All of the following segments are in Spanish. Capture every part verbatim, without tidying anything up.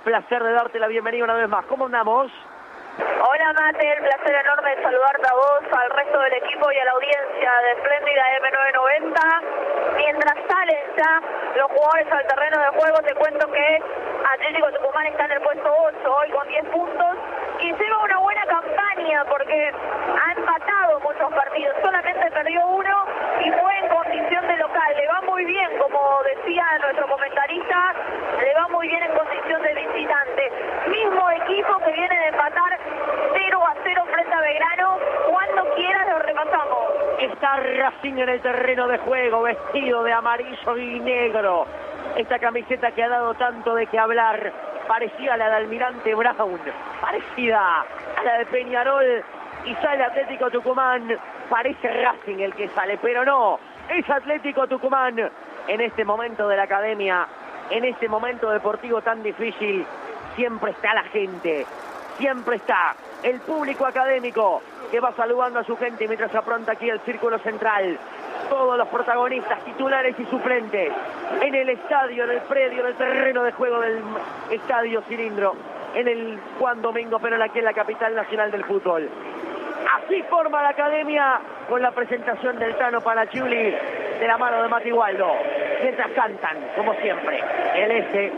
placer de darte la bienvenida una vez más. ¿Cómo andamos? Hola Mate, el placer enorme de saludarte a vos, al resto del equipo y a la audiencia de Espléndida eme novecientos noventa. Mientras salen ya los jugadores al terreno de juego, te cuento que Atlético Tucumán está en el puesto ocho hoy con diez puntos y lleva una buena campaña porque ha empatado muchos partidos, solamente perdió uno y fue en condición de local. Le va muy bien, como decía nuestro comentarista, le va muy bien en condición de visitante. Mismo equipo que viene de empatar cero a cero frente a Belgrano. Cuando quieras lo repasamos. Está Racing en el terreno de juego, vestido de amarillo y negro. Esta camiseta que ha dado tanto de qué hablar, parecida a la de Almirante Brown, parecida a la de Peñarol, y sale Atlético Tucumán. Parece Racing el que sale, pero no, es Atlético Tucumán. En este momento de la academia, en este momento deportivo tan difícil, siempre está la gente, siempre está el público académico que va saludando a su gente mientras apronta aquí el círculo central. Todos los protagonistas, titulares y suplentes, en el estadio, en el predio, en el terreno de juego del Estadio Cilindro, en el Juan Domingo Perón, aquí en la capital nacional del fútbol. Así forma la academia con la presentación del Tano Palaciuli de la mano de Mati Waldo. Mientras cantan, como siempre, el este.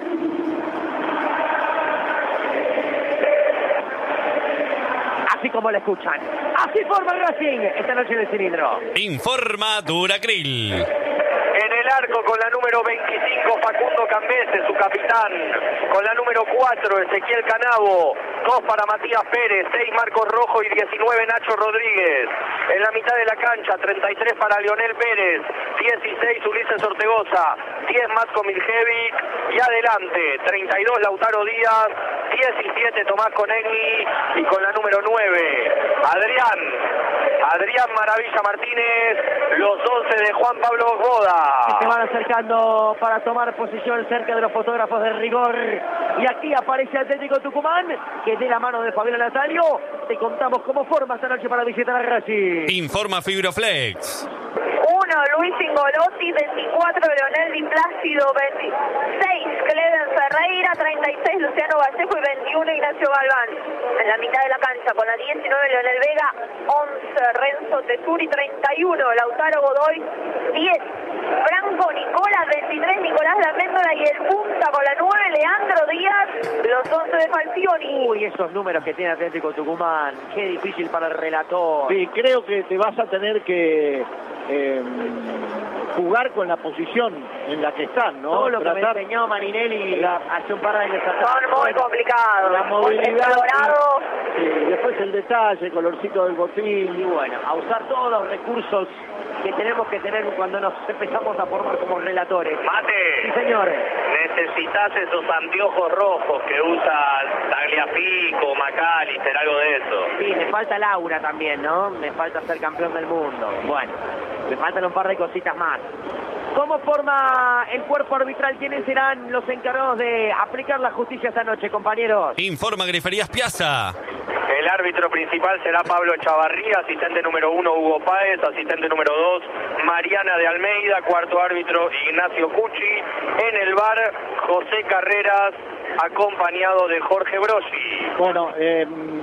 Así como lo escuchan. Así forma el Racing esta noche en el Cilindro. Informa Duracril. En el arco con la número veinticinco Facundo Cambese, su capitán. Con la número cuatro Ezequiel Canavo. dos para Matías Pérez, seis Marcos Rojo y diecinueve Nacho Rodríguez. En la mitad de la cancha, treinta y tres para Leonel Pérez, dieciséis Ulises Ortegoza, diez Matko Miljevic y adelante, treinta y dos Lautaro Díaz, diecisiete Tomás Conegni y con la número nueve Adrián, Adrián Maravilla Martínez, los once de Juan Pablo Boda. Se van acercando para tomar posición cerca de los fotógrafos de rigor. Y aquí aparece Atlético Tucumán, que de la mano de Fabián Natalio te contamos cómo forma esta noche para visitar a Racing. Informa Fibroflex. uno Luis Ingolotti, veinticuatro Leonel Di Plácido, veintiséis Cleven Ferreira, treinta y seis Luciano Vallejo y veintiuno Ignacio Galván. En la mitad de la cancha con la diecinueve Leonel Vega, once Renzo Tesuri, treinta y uno Lautaro Godoy, diez Franco Nicola, veintitrés Nicolás Laméndola y el punta con la nueve Leandro Díaz, los once de Falcioni. Uy, esos números que tiene Atlético Tucumán, qué difícil para el relator. Sí, creo que te vas a tener que eh, jugar con la posición en la que están, ¿no? Todo lo que Tratar... me enseñó Marinelli la... hace un par de años atrás. Son muy complicados. La movilidad. Colorado. Y, sí, después el detalle, el colorcito del botín. Y bueno, a usar todos los recursos que tenemos que tener cuando nos empezamos a formar como relatores. Mate. Sí, señor. Necesitas esos anteojos rojos que usa Tagliafico, Macalister, algo de eso. Sí, me falta Laura también, ¿no? Me falta ser campeón del mundo. Bueno, me faltan un par de cositas más. ¿Cómo forma el cuerpo arbitral? ¿Quiénes serán los encargados de aplicar la justicia esta noche, compañeros? Informa Griferías Piazza. El árbitro principal será Pablo Chavarría, asistente número uno Hugo Páez, asistente número dos Mariana de Almeida, cuarto árbitro Ignacio Cucci, en el bar José Carreras, acompañado de Jorge Brossi. Bueno, eh,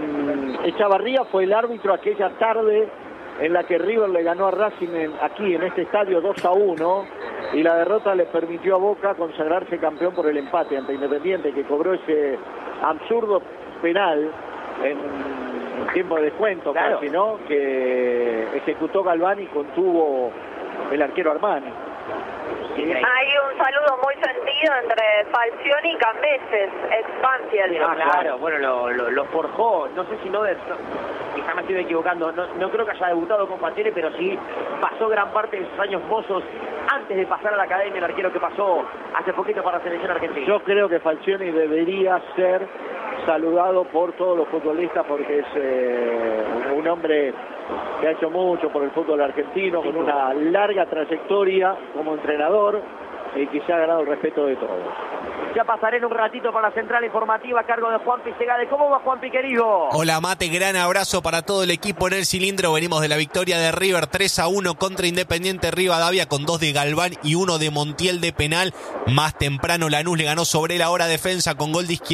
Echavarría fue el árbitro aquella tarde en la que River le ganó a Racing en, aquí en este estadio dos a uno y la derrota le permitió a Boca consagrarse campeón por el empate ante Independiente, que cobró ese absurdo penal en tiempo de descuento, claro, casi, ¿no? Que ejecutó Galván y contuvo el arquero Armani. Hay un saludo muy sentido entre Falcioni y Cambeses, ex Banfield. Ah, claro, bueno, lo, lo, lo forjó, no sé si no, de, no, quizá me estoy equivocando, no, no creo que haya debutado con Falcioni, pero sí pasó gran parte de sus años mozos antes de pasar a la academia, el arquero que pasó hace poquito para la selección argentina. Yo creo que Falcioni debería ser saludado por todos los futbolistas porque es eh, un hombre que ha hecho mucho por el fútbol argentino, con una larga trayectoria como entrenador y que se ha ganado el respeto de todos. Ya pasaré en un ratito para la central informativa a cargo de Juanpi Segade. ¿Cómo va, Juanpi, querido? Hola, Mate, gran abrazo para todo el equipo en el Cilindro. Venimos de la victoria de River tres a uno contra Independiente Rivadavia, con dos de Galván y uno de Montiel de penal. Más temprano Lanús le ganó sobre la hora defensa con gol de izquierda.